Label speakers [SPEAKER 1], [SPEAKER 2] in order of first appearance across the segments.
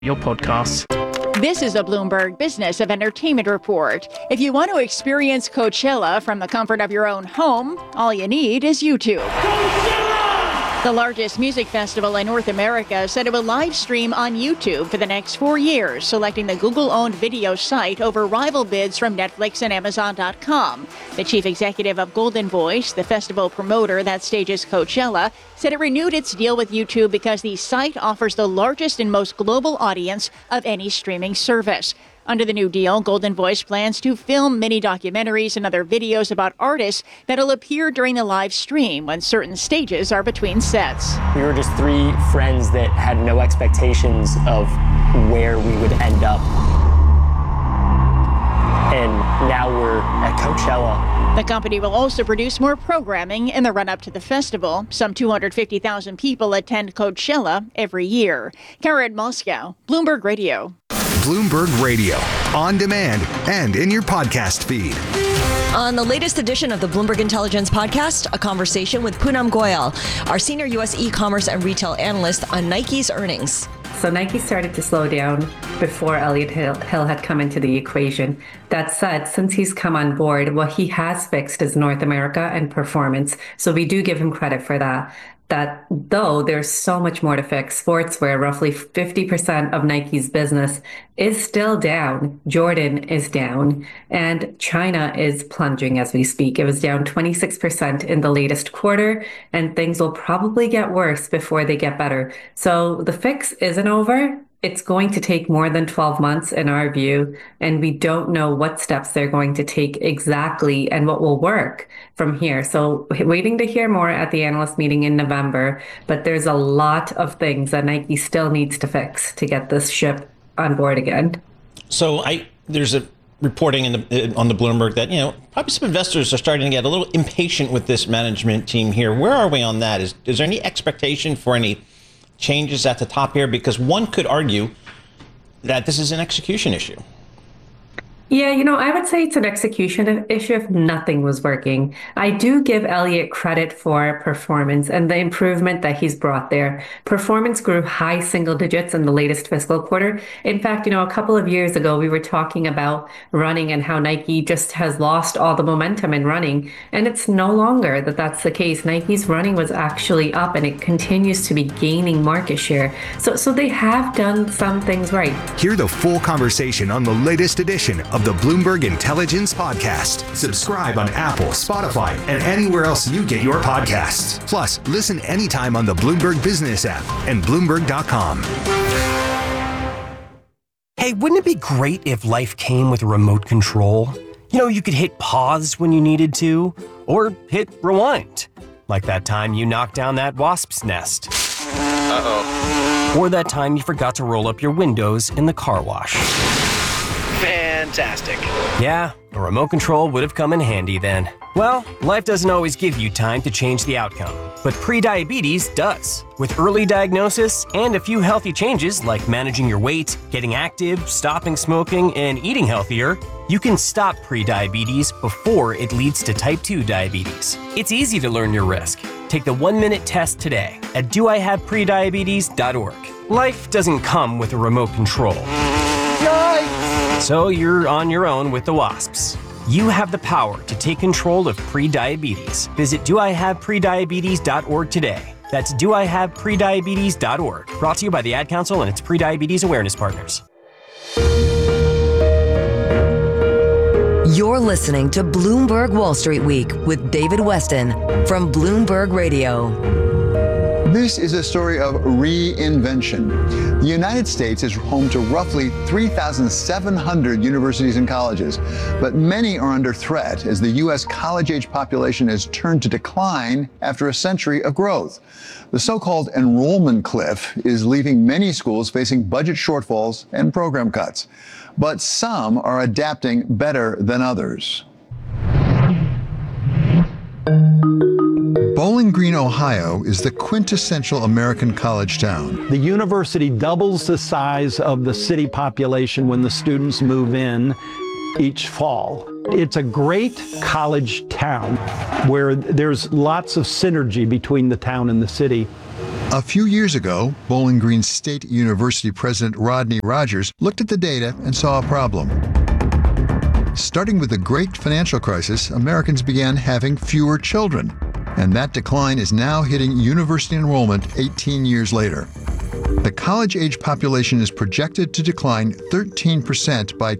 [SPEAKER 1] your podcasts.
[SPEAKER 2] This is a Bloomberg Business of Entertainment report. If you want to experience Coachella from the comfort of your own home, all you need is YouTube. The largest music festival in North America said it will live stream on YouTube for the next 4 years, selecting the Google-owned video site over rival bids from Netflix and Amazon.com. The chief executive of Golden Voice, the festival promoter that stages Coachella, said it renewed its deal with YouTube because the site offers the largest and most global audience of any streaming service. Under the new deal, Golden Voice plans to film mini documentaries and other videos about artists that'll appear during the live stream when certain stages are between sets.
[SPEAKER 3] We were just three friends that had no expectations of where we would end up. And now we're at Coachella.
[SPEAKER 2] The company will also produce more programming in the run-up to the festival. Some 250,000 people attend Coachella every year. Karen Moscow, Bloomberg Radio.
[SPEAKER 4] Bloomberg Radio, on demand and in your podcast feed.
[SPEAKER 5] On the latest edition of the Bloomberg Intelligence Podcast, a conversation with Poonam Goyal, our senior U.S. e-commerce and retail analyst on Nike's earnings.
[SPEAKER 6] So Nike started to slow down before Elliott Hill had come into the equation. That said, since he's come on board, what he has fixed is North America and performance. So we do give him credit for that. That though there's so much more to fix. Sportswear, roughly 50% of Nike's business, is still down. Jordan is down, and China is plunging as we speak. It was down 26% in the latest quarter, and things will probably get worse before they get better. So the fix isn't over. It's going to take more than 12 months in our view, and we don't know what steps they're going to take exactly and what will work from here. So waiting to hear more at the analyst meeting in November, but there's a lot of things that Nike still needs to fix to get this ship on board again.
[SPEAKER 7] So there's a reporting on the Bloomberg that, probably some investors are starting to get a little impatient with this management team here. Where are we on that? Is there any expectation for any changes at the top here? Because one could argue that this is an execution issue.
[SPEAKER 6] Yeah, I would say it's an execution issue if nothing was working. I do give Elliott credit for performance and the improvement that he's brought there. Performance grew high single digits in the latest fiscal quarter. In fact, a couple of years ago, we were talking about running and how Nike just has lost all the momentum in running. And it's no longer that's the case. Nike's running was actually up and it continues to be gaining market share. So they have done some things right.
[SPEAKER 4] Hear the full conversation on the latest edition of the Bloomberg Intelligence Podcast. Subscribe on Apple, Spotify, and anywhere else you get your podcasts. Plus, listen anytime on the Bloomberg Business app and Bloomberg.com.
[SPEAKER 8] Hey, wouldn't it be great if life came with a remote control? You could hit pause when you needed to, or hit rewind. Like that time you knocked down that wasp's nest. Uh-oh. Or that time you forgot to roll up your windows in the car wash.
[SPEAKER 9] Fantastic.
[SPEAKER 8] Yeah, a remote control would have come in handy then. Well, life doesn't always give you time to change the outcome, but prediabetes does. With early diagnosis and a few healthy changes like managing your weight, getting active, stopping smoking, and eating healthier, you can stop prediabetes before it leads to type 2 diabetes. It's easy to learn your risk. Take the 1-minute test today at doihaveprediabetes.org. Life doesn't come with a remote control. So you're on your own with the wasps. You have the power to take control of prediabetes. Visit doihaveprediabetes.org today. That's doihaveprediabetes.org. Brought to you by the Ad Council and its prediabetes awareness partners.
[SPEAKER 5] You're listening to Bloomberg Wall Street Week with David Weston from Bloomberg Radio.
[SPEAKER 10] This is a story of reinvention. The United States is home to roughly 3,700 universities and colleges, but many are under threat as the U.S. college-age population has turned to decline after a century of growth. The so-called enrollment cliff is leaving many schools facing budget shortfalls and program cuts, but some are adapting better than others. Bowling Green, Ohio is the quintessential American college town.
[SPEAKER 11] The university doubles the size of the city population when the students move in each fall. It's a great college town where there's lots of synergy between the town and the city.
[SPEAKER 10] A few years ago, Bowling Green State University President Rodney Rogers looked at the data and saw a problem. Starting with the Great Financial Crisis, Americans began having fewer children, and that decline is now hitting university enrollment 18 years later. The college-age population is projected to decline 13% by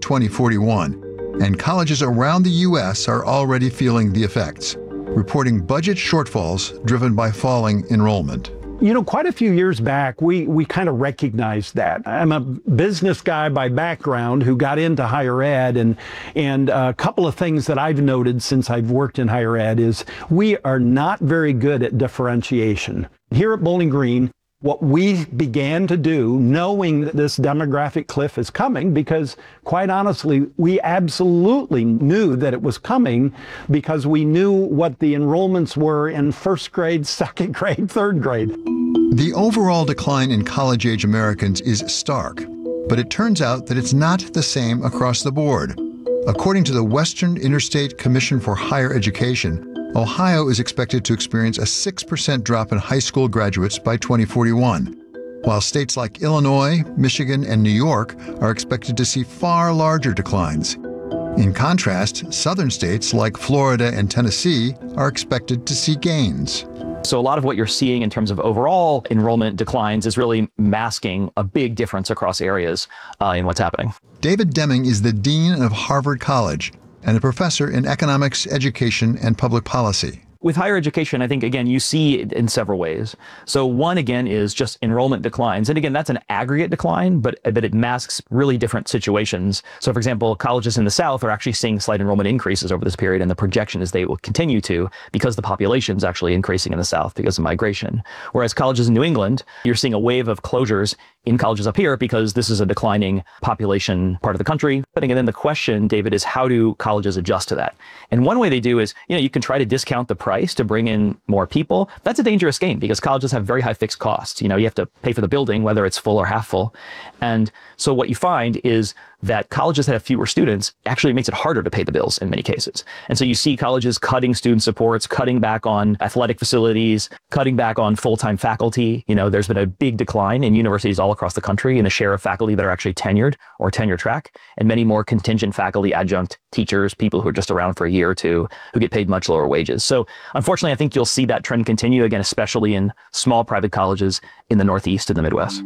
[SPEAKER 10] 2041, and colleges around the U.S. are already feeling the effects, reporting budget shortfalls driven by falling enrollment.
[SPEAKER 11] You know, quite a few years back, we kind of recognized that. I'm a business guy by background who got into higher ed, and a couple of things that I've noted since I've worked in higher ed is we are not very good at differentiation. Here at Bowling Green, what we began to do, knowing that this demographic cliff is coming, because quite honestly, we absolutely knew that it was coming because we knew what the enrollments were in first grade, second grade, third grade.
[SPEAKER 10] The overall decline in college-age Americans is stark, but it turns out that it's not the same across the board. According to the Western Interstate Commission for Higher Education, Ohio is expected to experience a 6% drop in high school graduates by 2041, while states like Illinois, Michigan, and New York are expected to see far larger declines. In contrast, southern states like Florida and Tennessee are expected to see gains.
[SPEAKER 1] So a lot of what you're seeing in terms of overall enrollment declines is really masking a big difference across areas in what's happening.
[SPEAKER 10] David Deming is the dean of Harvard College and a professor in economics, education, and public policy.
[SPEAKER 1] With higher education, I think, again, you see it in several ways. So one, again, is just enrollment declines. And again, that's an aggregate decline, but it masks really different situations. So for example, colleges in the South are actually seeing slight enrollment increases over this period, and the projection is they will continue to because the population is actually increasing in the South because of migration. Whereas colleges in New England, you're seeing a wave of closures in colleges up here because this is a declining population part of the country. But again, then the question, David, is how do colleges adjust to that? And one way they do is, you can try to discount the price to bring in more people. That's a dangerous game because colleges have very high fixed costs. You have to pay for the building, whether it's full or half full. And so what you find is that colleges that have fewer students actually makes it harder to pay the bills in many cases. And so you see colleges cutting student supports, cutting back on athletic facilities, cutting back on full-time faculty. There's been a big decline in universities all across the country in the share of faculty that are actually tenured or tenure track, and many more contingent faculty, adjunct teachers, people who are just around for a year or two, who get paid much lower wages. So unfortunately, I think you'll see that trend continue again, especially in small private colleges in the Northeast and the Midwest.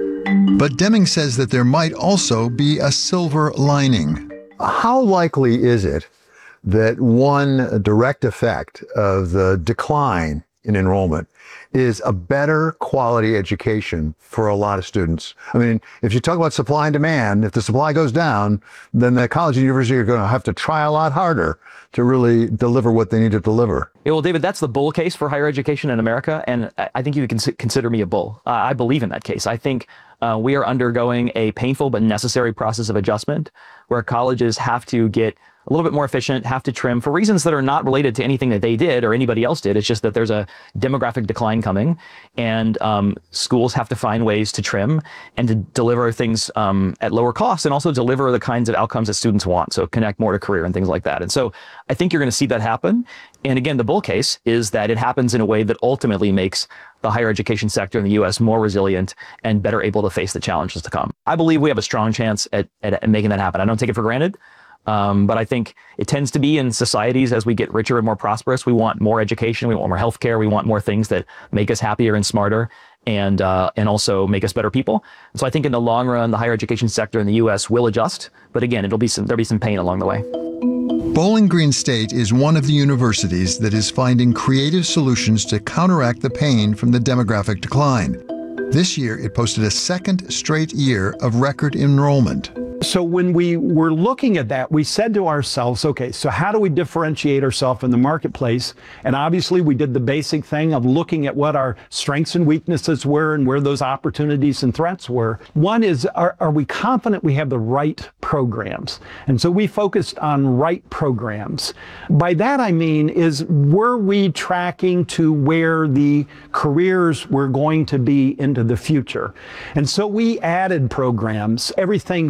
[SPEAKER 10] But Deming says that there might also be a silver lining.
[SPEAKER 9] How likely is it that one direct effect of the decline in enrollment is a better quality education for a lot of students? I mean, if you talk about supply and demand, if the supply goes down, then the college and university are going to have to try a lot harder to really deliver what they need to deliver.
[SPEAKER 1] Yeah, well, David, that's the bull case for higher education in America, and I think you can consider me a bull. I believe in that case. I think we are undergoing a painful but necessary process of adjustment where colleges have to get a little bit more efficient, have to trim for reasons that are not related to anything that they did or anybody else did. It's just that there's a demographic decline coming, and schools have to find ways to trim and to deliver things at lower costs and also deliver the kinds of outcomes that students want. So connect more to career and things like that. And so I think you're going to see that happen. And again, the bull case is that it happens in a way that ultimately makes the higher education sector in the U.S. more resilient and better able to face the challenges to come. I believe we have a strong chance at making that happen. I don't take it for granted. But I think it tends to be in societies as we get richer and more prosperous. We want more education, we want more healthcare, we want more things that make us happier and smarter and also make us better people. And so I think in the long run, the higher education sector in the U.S. will adjust. But again, there'll be some pain along the way.
[SPEAKER 10] Bowling Green State is one of the universities that is finding creative solutions to counteract the pain from the demographic decline. This year, it posted a second straight year of record enrollment.
[SPEAKER 11] So when we were looking at that, we said to ourselves, okay, so how do we differentiate ourselves in the marketplace? And obviously we did the basic thing of looking at what our strengths and weaknesses were and where those opportunities and threats were. One is, are we confident we have the right programs? And so we focused on right programs. By that I mean were we tracking to where the careers were going to be into the future? And so we added programs, everything from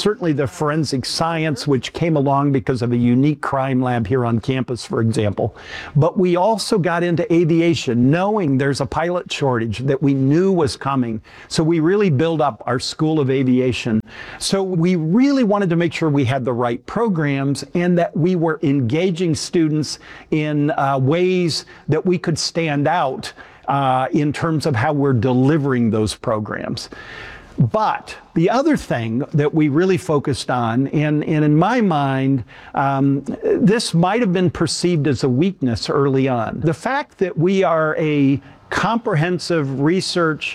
[SPEAKER 11] certainly the forensic science, which came along because of a unique crime lab here on campus, for example. But we also got into aviation, knowing there's a pilot shortage that we knew was coming. So we really built up our School of Aviation. So we really wanted to make sure we had the right programs and that we were engaging students in ways that we could stand out in terms of how we're delivering those programs. But the other thing that we really focused on, and in my mind, this might have been perceived as a weakness early on. The fact that we are a comprehensive research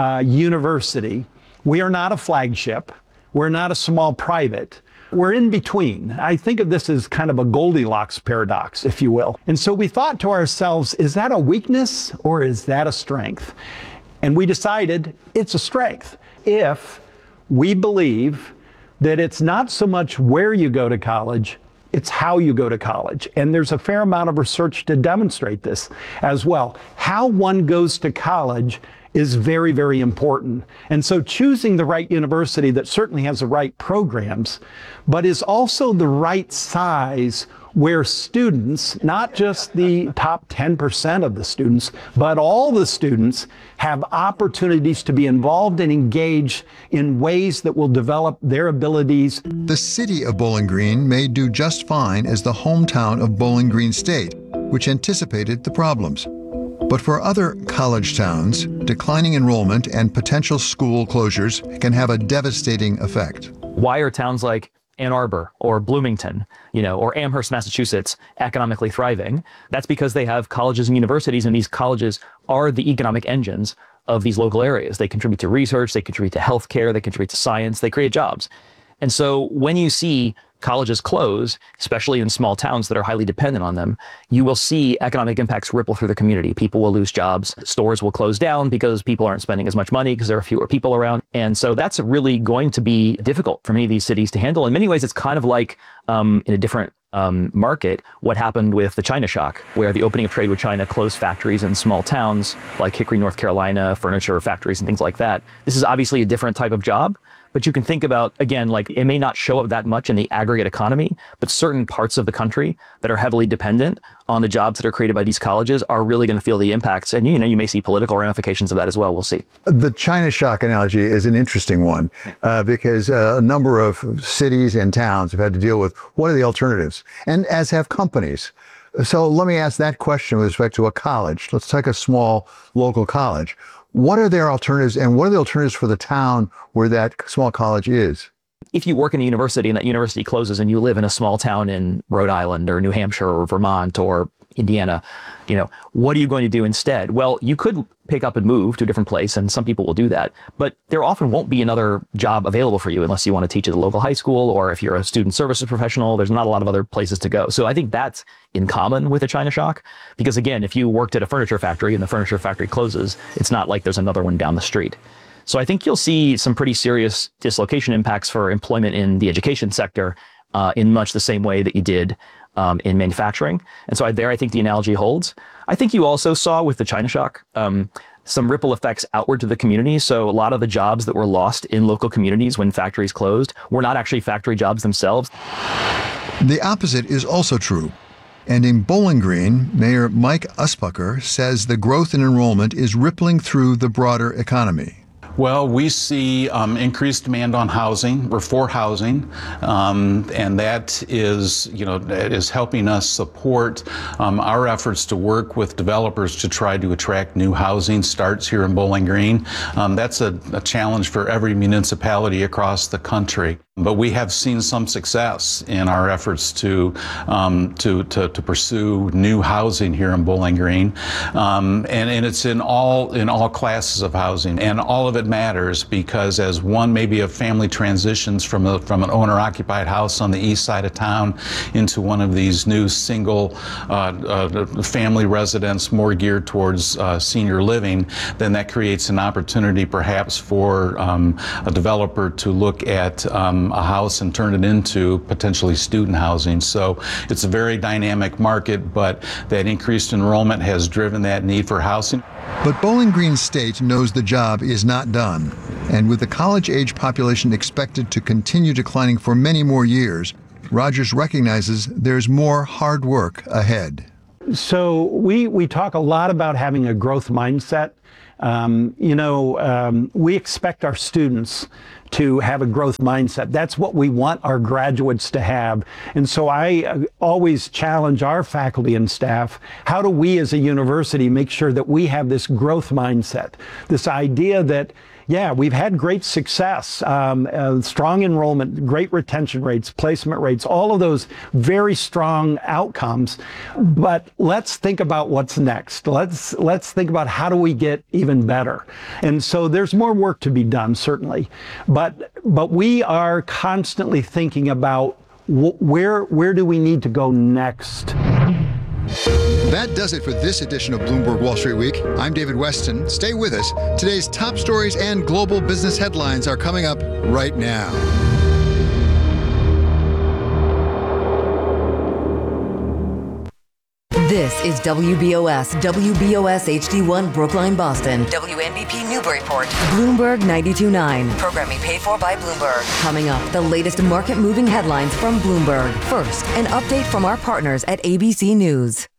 [SPEAKER 11] university, we are not a flagship, we're not a small private, we're in between. I think of this as kind of a Goldilocks paradox, if you will. And so we thought to ourselves, is that a weakness or is that a strength? And we decided it's a strength. If we believe that it's not so much where you go to college, it's how you go to college. And there's a fair amount of research to demonstrate this as well. How one goes to college is very, very important. And so choosing the right university that certainly has the right programs, but is also the right size where students, not just the top 10% of the students, but all the students have opportunities to be involved and engaged in ways that will develop their abilities.
[SPEAKER 10] The city of Bowling Green may do just fine as the hometown of Bowling Green State, which anticipated the problems. But for other college towns, declining enrollment and potential school closures can have a devastating effect.
[SPEAKER 1] Why are towns like Ann Arbor or Bloomington, or Amherst, Massachusetts, economically thriving? That's because they have colleges and universities, and these colleges are the economic engines of these local areas. They contribute to research, they contribute to healthcare, they contribute to science, they create jobs. And so when you see colleges close, especially in small towns that are highly dependent on them, you will see economic impacts ripple through the community. People will lose jobs. Stores will close down because people aren't spending as much money because there are fewer people around. And so that's really going to be difficult for many of these cities to handle. In many ways, it's kind of like in a different market, what happened with the China shock, where the opening of trade with China closed factories in small towns like Hickory, North Carolina, furniture factories and things like that. This is obviously a different type of job. But you can think about, again, like it may not show up that much in the aggregate economy, but certain parts of the country that are heavily dependent on the jobs that are created by these colleges are really going to feel the impacts. And, you may see political ramifications of that as well. We'll see.
[SPEAKER 9] The China shock analogy is an interesting one because a number of cities and towns have had to deal with what are the alternatives, and as have companies. So let me ask that question with respect to a college. Let's take a small local college. What are their alternatives, and what are the alternatives for the town where that small college is?
[SPEAKER 1] If you work in a university and that university closes and you live in a small town in Rhode Island or New Hampshire or Vermont or Indiana, what are you going to do instead? Well, you could pick up and move to a different place, and some people will do that, but there often won't be another job available for you unless you want to teach at a local high school, or if you're a student services professional, there's not a lot of other places to go. So I think that's in common with a China shock, because again, if you worked at a furniture factory and the furniture factory closes, it's not like there's another one down the street. So I think you'll see some pretty serious dislocation impacts for employment in the education sector in much the same way that you did in manufacturing. And so I think the analogy holds. I think you also saw with the China shock some ripple effects outward to the community. So a lot of the jobs that were lost in local communities when factories closed were not actually factory jobs themselves.
[SPEAKER 10] The opposite is also true. And in Bowling Green, Mayor Mike Uspacher says the growth in enrollment is rippling through the broader economy.
[SPEAKER 12] Well, we see increased demand on housing. We're for housing, and that is, is helping us support our efforts to work with developers to try to attract new housing starts here in Bowling Green. That's a challenge for every municipality across the country. But we have seen some success in our efforts to pursue new housing here in Bowling Green, and it's in all classes of housing, and all of it matters because as maybe a family transitions from an owner-occupied house on the east side of town into one of these new single family residents more geared towards senior living, then that creates an opportunity perhaps for a developer to look at a house and turn it into potentially student housing. So it's a very dynamic market, but that increased enrollment has driven that need for housing.
[SPEAKER 10] But Bowling Green State knows the job is not done. And with the college-age population expected to continue declining for many more years, Rogers recognizes there's more hard work ahead.
[SPEAKER 11] So we talk a lot about having a growth mindset. We expect our students to have a growth mindset. That's what we want our graduates to have. And so I always challenge our faculty and staff, how do we as a university make sure that we have this growth mindset? This idea that, yeah, we've had great success, strong enrollment, great retention rates, placement rates, all of those very strong outcomes. But let's think about what's next. Let's think about how do we get even better. And so there's more work to be done, certainly. But we are constantly thinking about where do we need to go next.
[SPEAKER 10] That does it for this edition of Bloomberg Wall Street Week. I'm David Weston. Stay with us. Today's top stories and global business headlines are coming up right now.
[SPEAKER 13] This is WBOS HD1 Brookline, Boston. WNBP Newburyport. Bloomberg 92.9. Programming paid for by Bloomberg. Coming up, the latest market-moving headlines from Bloomberg. First, an update from our partners at ABC News.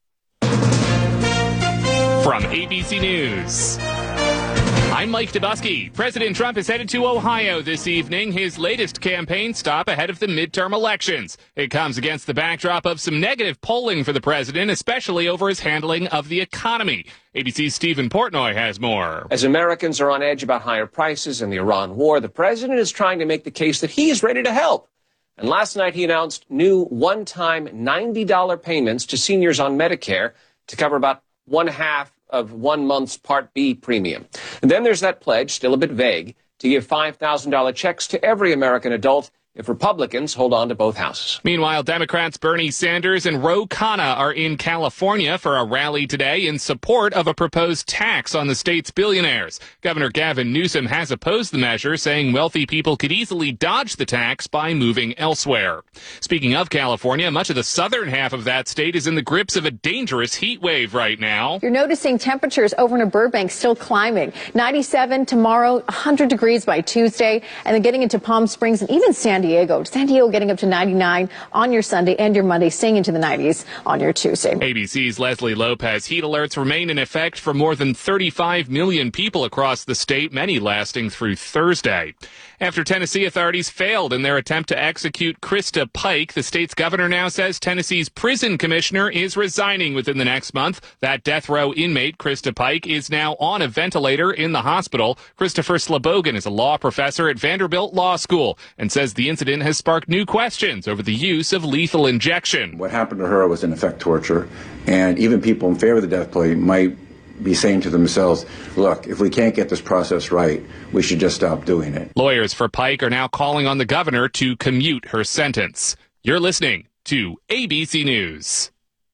[SPEAKER 14] From ABC News, I'm Mike Dubusky. President Trump is headed to Ohio this evening, his latest campaign stop ahead of the midterm elections. It comes against the backdrop of some negative polling for the president, especially over his handling of the economy. ABC's Stephen Portnoy has more.
[SPEAKER 15] As Americans are on edge about higher prices and the Iran war, the president is trying to make the case that he is ready to help. And last night he announced new one-time $90 payments to seniors on Medicare to cover about one half of 1 month's Part B premium. And then there's that pledge, still a bit vague, to give $5,000 checks to every American adult if Republicans hold on to both houses.
[SPEAKER 14] Meanwhile, Democrats Bernie Sanders and Ro Khanna are in California for a rally today in support of a proposed tax on the state's billionaires. Governor Gavin Newsom has opposed the measure, saying wealthy people could easily dodge the tax by moving elsewhere. Speaking of California, much of the southern half of that state is in the grips of a dangerous heat wave right now.
[SPEAKER 16] You're noticing temperatures over in Burbank still climbing. 97 tomorrow, 100 degrees by Tuesday, and then getting into Palm Springs and even San Diego getting up to 99 on your Sunday and your Monday, staying into the 90s on your Tuesday.
[SPEAKER 14] ABC's Leslie Lopez. Heat alerts remain in effect for more than 35 million people across the state, many lasting through Thursday. After Tennessee authorities failed in their attempt to execute Krista Pike, the state's governor now says Tennessee's prison commissioner is resigning within the next month. That death row inmate, Krista Pike, is now on a ventilator in the hospital. Christopher Slebogan is a law professor at Vanderbilt Law School and says the incident has sparked new questions over the use of lethal injection.
[SPEAKER 17] What happened to her was in effect torture, and even people in favor of the death penalty might be saying to themselves, look, if we can't get this process right, we should just stop doing it.
[SPEAKER 14] Lawyers for Pike are now calling on the governor to commute her sentence. You're listening to ABC News.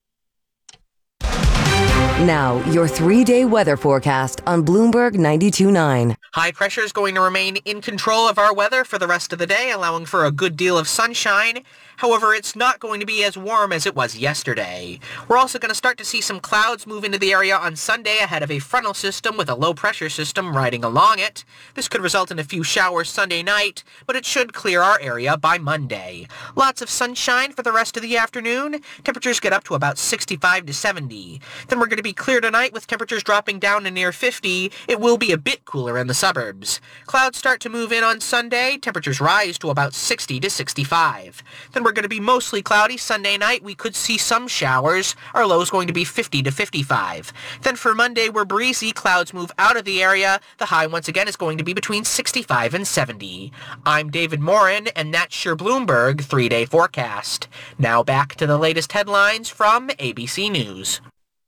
[SPEAKER 13] Now, your 3-day weather forecast on Bloomberg 92.9.
[SPEAKER 18] High pressure is going to remain in control of our weather for the rest of the day, allowing for a good deal of sunshine. However, it's not going to be as warm as it was yesterday. We're also going to start to see some clouds move into the area on Sunday ahead of a frontal system with a low-pressure system riding along it. This could result in a few showers Sunday night, but it should clear our area by Monday. Lots of sunshine for the rest of the afternoon. Temperatures get up to about 65 to 70. Then we're going to be clear tonight with temperatures dropping down to near 50. It will be a bit cooler in the suburbs. Clouds start to move in on Sunday. Temperatures rise to about 60 to 65. Then we're going to be mostly cloudy Sunday night. We could see some showers. Our low is going to be 50 to 55. Then for Monday, we're breezy. Clouds move out of the area. The high once again is going to be between 65 and 70. I'm David Morin, and that's your Bloomberg 3-day forecast. Now back to the latest headlines from ABC News.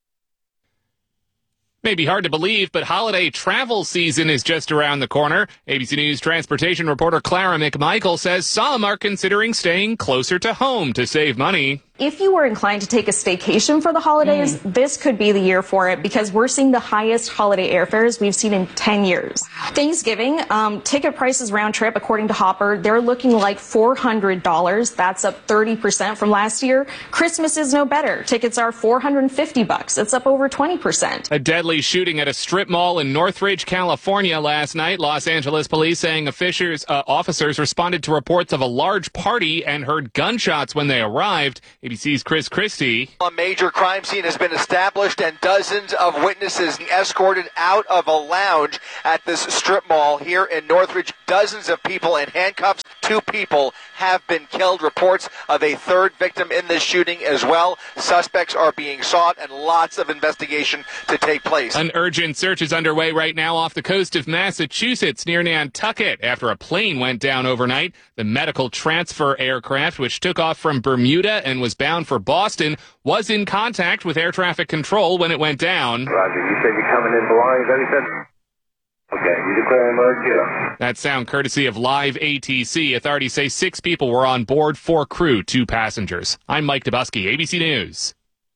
[SPEAKER 14] May be hard to believe, but holiday travel season is just around the corner. ABC News transportation reporter Clara McMichael says some are considering staying closer to home to save money.
[SPEAKER 19] if you were inclined to take a staycation for the holidays, this could be the year for it because we're seeing the highest holiday airfares we've seen in 10 years. Thanksgiving, ticket prices round trip, according to Hopper, they're looking like $400. That's up 30% from last year. Christmas is no better. Tickets are $450. It's up over 20%.
[SPEAKER 14] A deadly shooting at a strip mall in Northridge, California last night. Los Angeles police saying officers responded to reports of a large party and heard gunshots when they arrived. ABC's Chris Christie.
[SPEAKER 20] A major crime scene has been established and dozens of witnesses escorted out of a lounge at this strip mall here in Northridge. Dozens of people in handcuffs. 2 people have been killed. Reports of a third victim in this shooting as well. Suspects are being sought and lots of investigation to take place.
[SPEAKER 14] An urgent search is underway right now off the coast of Massachusetts near Nantucket after a plane went down overnight. The medical transfer aircraft, which took off from Bermuda and was bound for Boston, was in contact with air traffic control when it went down.
[SPEAKER 21] Roger, you said you're coming in belongings, that he said? Okay, you declare emergency.
[SPEAKER 14] That sound courtesy of Live ATC. Authorities say 6 people were on board, 4 crew, 2 passengers. I'm Mike Dubusky, ABC News.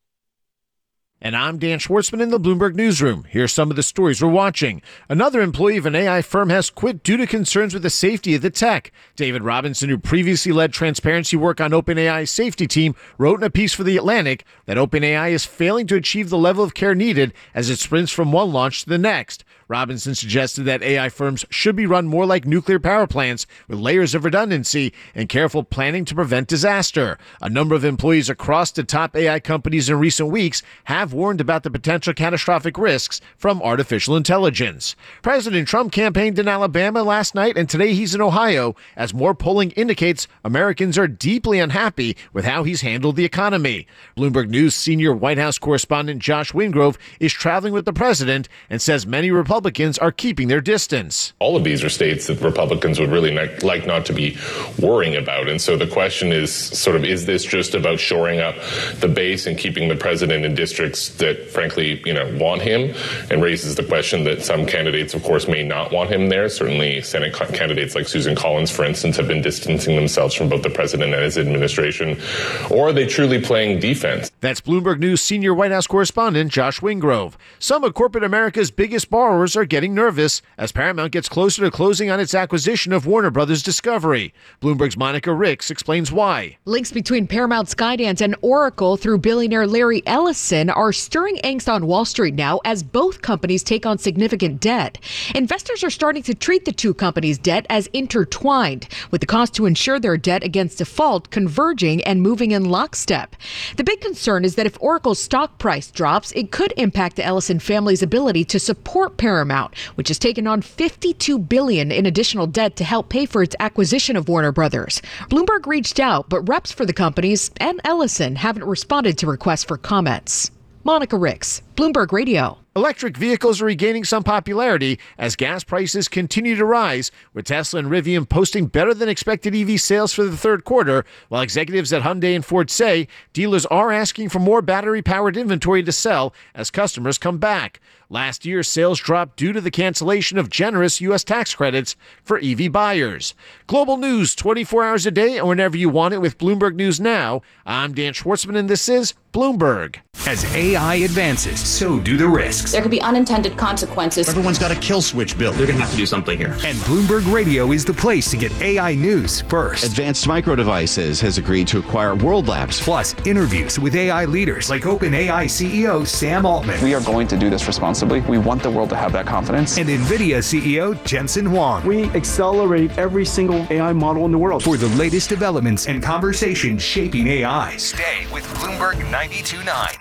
[SPEAKER 22] And I'm Dan Schwartzman in the Bloomberg Newsroom. Here's some of the stories we're watching. Another employee of an AI firm has quit due to concerns with the safety of the tech. David Robinson, who previously led transparency work on OpenAI's safety team, wrote in a piece for The Atlantic that OpenAI is failing to achieve the level of care needed as it sprints from one launch to the next. Robinson suggested that AI firms should be run more like nuclear power plants with layers of redundancy and careful planning to prevent disaster. A number of employees across the top AI companies in recent weeks have warned about the potential catastrophic risks from artificial intelligence. President Trump campaigned in Alabama last night, and today he's in Ohio, as more polling indicates Americans are deeply unhappy with how he's handled the economy. Bloomberg News senior White House correspondent Josh Wingrove is traveling with the president and says many Republicans are keeping their distance.
[SPEAKER 23] All of these are states that Republicans would really like not to be worrying about. And so the question is is this just about shoring up the base and keeping the president in districts that frankly, want him, and raises the question that some candidates, of course, may not want him there. Certainly Senate candidates like Susan Collins, for instance, have been distancing themselves from both the president and his administration. Or are they truly playing defense?
[SPEAKER 22] That's Bloomberg News senior White House correspondent Josh Wingrove. Some of corporate America's biggest borrowers are getting nervous as Paramount gets closer to closing on its acquisition of Warner Brothers Discovery. Bloomberg's Monica Ricks explains why.
[SPEAKER 24] Links between Paramount, Skydance, and Oracle through billionaire Larry Ellison are stirring angst on Wall Street now as both companies take on significant debt. Investors are starting to treat the two companies' debt as intertwined, with the cost to insure their debt against default converging and moving in lockstep. The big concern is that if Oracle's stock price drops, it could impact the Ellison family's ability to support Paramount, which has taken on $52 billion in additional debt to help pay for its acquisition of Warner Brothers. Bloomberg reached out, but reps for the companies and Ellison haven't responded to requests for comments. Monica Ricks, Bloomberg Radio.
[SPEAKER 22] Electric vehicles are regaining some popularity as gas prices continue to rise, with Tesla and Rivian posting better than expected EV sales for the third quarter, while executives at Hyundai and Ford say dealers are asking for more battery-powered inventory to sell as customers come back. Last year, sales dropped due to the cancellation of generous U.S. tax credits for EV buyers. Global news 24 hours a day and whenever you want it with Bloomberg News Now. I'm Dan Schwartzman, and this is Bloomberg.
[SPEAKER 4] As AI advances, so do the risks.
[SPEAKER 25] There could be unintended consequences.
[SPEAKER 4] Everyone's got a kill switch built.
[SPEAKER 26] They're going to have to do something here.
[SPEAKER 4] And Bloomberg Radio is the place to get AI news first.
[SPEAKER 27] Advanced Micro Devices has agreed to acquire World Labs.
[SPEAKER 4] Plus, interviews with AI leaders like OpenAI CEO Sam Altman.
[SPEAKER 28] We are going to do this responsibly. We want the world to have that confidence.
[SPEAKER 4] And NVIDIA CEO Jensen Huang.
[SPEAKER 29] We accelerate every single AI model in the world.
[SPEAKER 4] For the latest developments and conversations shaping AI, stay with Bloomberg 92.9.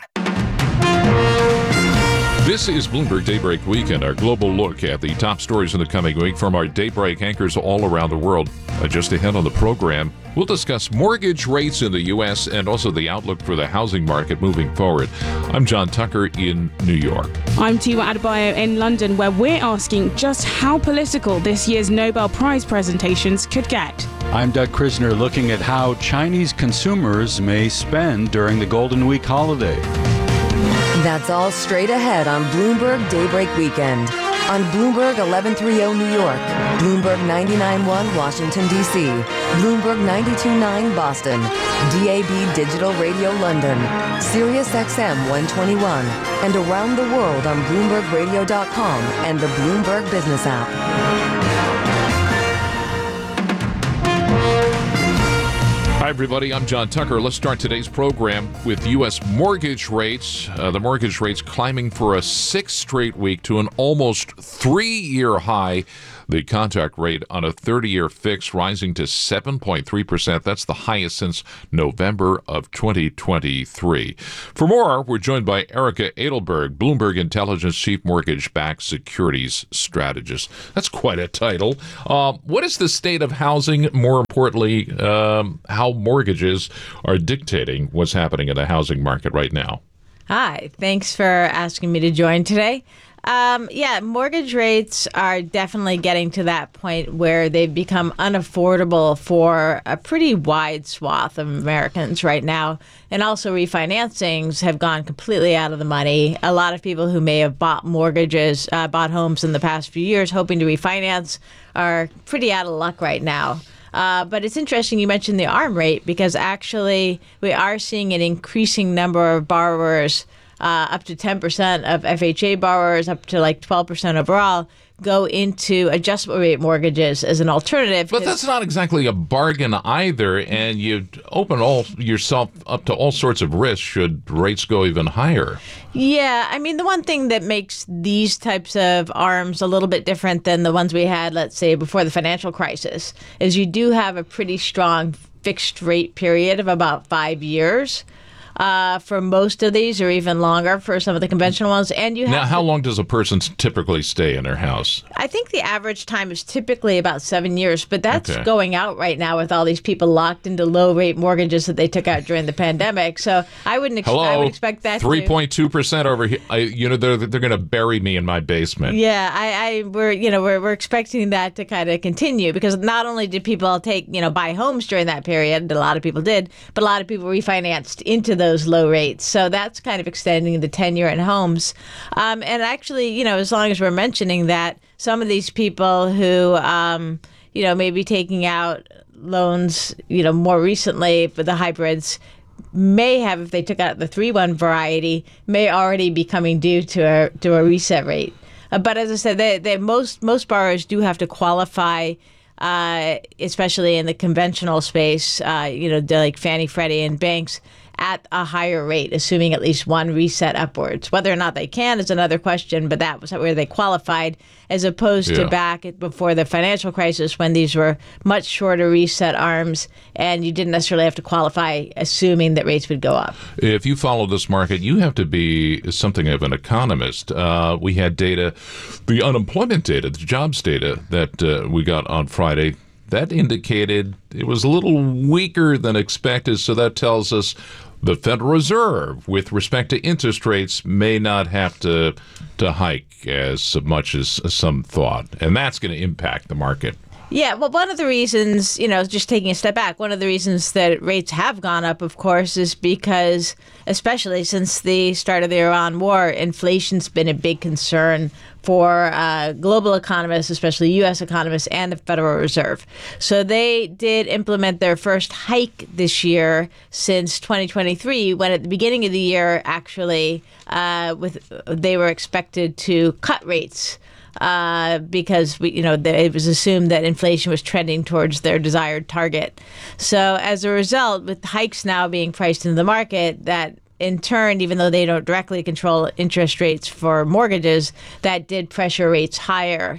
[SPEAKER 30] This is Bloomberg Daybreak Weekend, our global look at the top stories in the coming week from our Daybreak anchors all around the world. Just ahead on the program, we'll discuss mortgage rates in the U.S. and also the outlook for the housing market moving forward. I'm John Tucker in New York.
[SPEAKER 31] I'm Tiwa Adebayo in London, where we're asking just how political this year's Nobel Prize presentations could get.
[SPEAKER 32] I'm Doug Krisner, looking at how Chinese consumers may spend during the Golden Week holiday.
[SPEAKER 13] That's all straight ahead on Bloomberg Daybreak Weekend. On Bloomberg 1130 New York, Bloomberg 99.1 Washington, D.C., Bloomberg 92.9 Boston, DAB Digital Radio London, Sirius XM 121, and around the world on BloombergRadio.com and the Bloomberg Business app.
[SPEAKER 30] Hi, everybody. I'm John Tucker. Let's start today's program with U.S. mortgage rates. The mortgage rates climbing for a sixth straight week to an almost 3-year high. The contract rate on a 30-year fix rising to 7.3%. That's the highest since November of 2023. For more, we're joined by Erica Edelberg, Bloomberg Intelligence Chief Mortgage-Backed Securities Strategist. That's quite a title. What is the state of housing? More importantly, how mortgages are dictating what's happening in the housing market right now?
[SPEAKER 1] Hi, thanks for asking me to join today. Mortgage rates are definitely getting to that point where they've become unaffordable for a pretty wide swath of Americans right now. And also refinancings have gone completely out of the money. A lot of people who may have bought homes in the past few years hoping to refinance are pretty out of luck right now. But it's interesting you mentioned the ARM rate because actually we are seeing an increasing number of borrowers, up to 10% of FHA borrowers, up to like 12% overall, go into adjustable rate mortgages as an alternative.
[SPEAKER 30] But that's not exactly a bargain either, and you open yourself up to all sorts of risks should rates go even higher.
[SPEAKER 1] Yeah, I mean, the one thing that makes these types of ARMs a little bit different than the ones we had, let's say, before the financial crisis, is you do have a pretty strong fixed rate period of about 5 years. For most of these, or even longer for some of the conventional ones. And you have
[SPEAKER 30] now, how long does a person typically stay in their house?
[SPEAKER 1] I think the average time is typically about 7 years, but that's going out right now with all these people locked into low-rate mortgages that they took out during the pandemic. So I wouldn't expect that.
[SPEAKER 30] 3.2% over here. They're going to bury me in my basement.
[SPEAKER 1] Yeah, we're expecting that to kind of continue because not only did people buy homes during that period, a lot of people did, but a lot of people refinanced into those low rates. So that's kind of extending the tenure in homes. And actually, as long as we're mentioning that, some of these people who, may be taking out loans, more recently for the hybrids may have, if they took out the 3-1 variety, may already be coming due to a reset rate. But as I said, most borrowers do have to qualify, especially in the conventional space, like Fannie, Freddie, and banks, at a higher rate, assuming at least one reset upwards. Whether or not they can is another question, but that was where they qualified, as opposed to back before the financial crisis when these were much shorter reset ARMs and you didn't necessarily have to qualify assuming that rates would go up.
[SPEAKER 30] If you follow this market, you have to be something of an economist. We had data, the unemployment data, the jobs data that we got on Friday. That indicated it was a little weaker than expected, so that tells us the Federal Reserve, with respect to interest rates, may not have to hike as much as some thought, and that's going to impact the market.
[SPEAKER 1] Yeah, well, one of the reasons, just taking a step back, one of the reasons that rates have gone up, of course, is because, especially since the start of the Iran war, inflation's been a big concern for global economists, especially U.S. economists, and the Federal Reserve. So they did implement their first hike this year since 2023, when at the beginning of the year, actually, they were expected to cut rates. Because it was assumed that inflation was trending towards their desired target. So as a result, with hikes now being priced into the market, that in turn, even though they don't directly control interest rates for mortgages, that did pressure rates higher.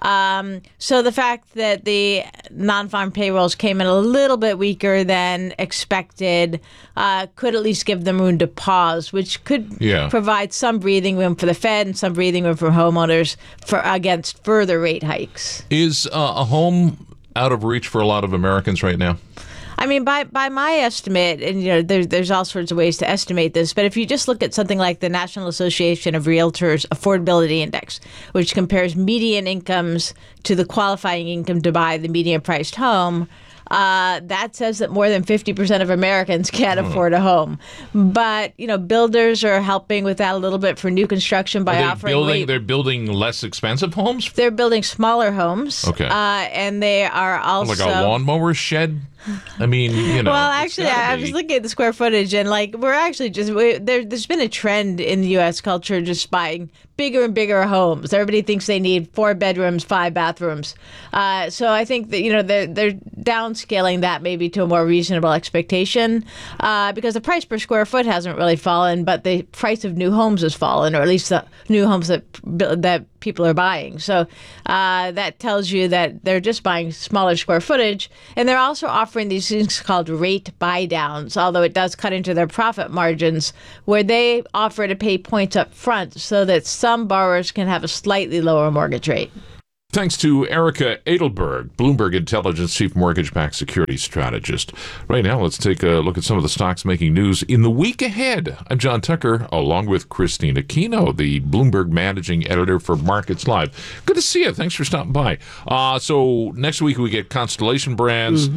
[SPEAKER 1] So the fact that the non-farm payrolls came in a little bit weaker than expected could at least give them room to pause, which could provide some breathing room for the Fed and some breathing room for homeowners against further rate hikes.
[SPEAKER 30] Is a home out of reach for a lot of Americans right now?
[SPEAKER 1] I mean, by my estimate, and there's all sorts of ways to estimate this, but if you just look at something like the National Association of Realtors Affordability Index, which compares median incomes to the qualifying income to buy the median priced home, that says that more than 50% of Americans can't afford a home. But, builders are helping with that a little bit for new construction by offering...
[SPEAKER 30] They're building less expensive homes?
[SPEAKER 1] They're building smaller homes.
[SPEAKER 30] Okay.
[SPEAKER 1] And they are also...
[SPEAKER 30] Like a lawnmower shed? I mean,
[SPEAKER 1] Well, actually, I was looking at the square footage, and we're actually there's been a trend in the U.S. culture just buying bigger and bigger homes. Everybody thinks they need 4 bedrooms, 5 bathrooms. So I think that they're downscaling that maybe to a more reasonable expectation because the price per square foot hasn't really fallen, but the price of new homes has fallen, or at least the new homes that people are buying. So that tells you that they're just buying smaller square footage, and they're also offering these things called rate buy downs, although it does cut into their profit margins, where they offer to pay points up front so that some borrowers can have a slightly lower mortgage rate.
[SPEAKER 30] Thanks to Erica Edelberg, Bloomberg Intelligence Chief Mortgage-Backed Security Strategist. Right now, let's take a look at some of the stocks making news in the week ahead. I'm John Tucker, along with Christina Aquino, the Bloomberg Managing Editor for Markets Live. Good to see you. Thanks for stopping by. So next week we get Constellation Brands,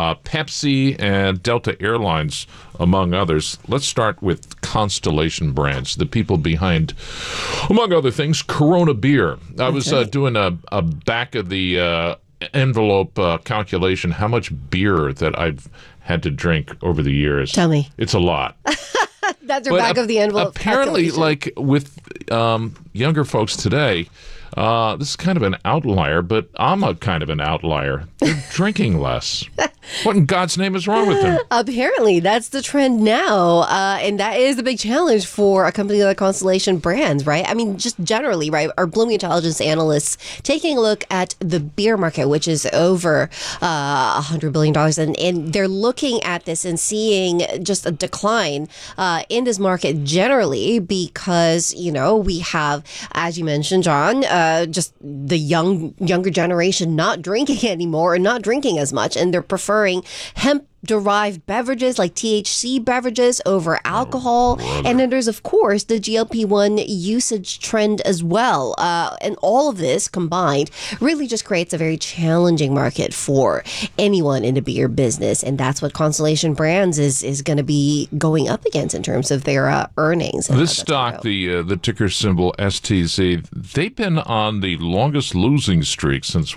[SPEAKER 30] Pepsi, and Delta Airlines, among others. Let's start with Constellation Brands, the people behind, among other things, Corona Beer. I was doing a back of the envelope calculation how much beer that I've had to drink over the years.
[SPEAKER 2] Tell me.
[SPEAKER 30] It's a lot.
[SPEAKER 2] That's your back of the envelope
[SPEAKER 30] apparently, with younger folks today, this is kind of an outlier, but I'm a kind of an outlier. They're drinking less. What in God's name is wrong with them?
[SPEAKER 2] Apparently, that's the trend now, and that is the big challenge for a company like Constellation Brands, right? I mean, just generally, right? Our Bloomberg Intelligence analysts taking a look at the beer market, which is over $100 billion, and they're looking at this and seeing just a decline in this market generally because, we have, as you mentioned, John, just the younger generation not drinking anymore and not drinking as much, and they're preferring hemp-derived beverages like THC beverages over alcohol. And then there's, of course, the GLP-1 usage trend as well. And all of this combined really just creates a very challenging market for anyone in the beer business. And that's what Constellation Brands is going to be going up against in terms of their earnings.
[SPEAKER 30] This stock, the ticker symbol STZ, they've been on the longest losing streak since,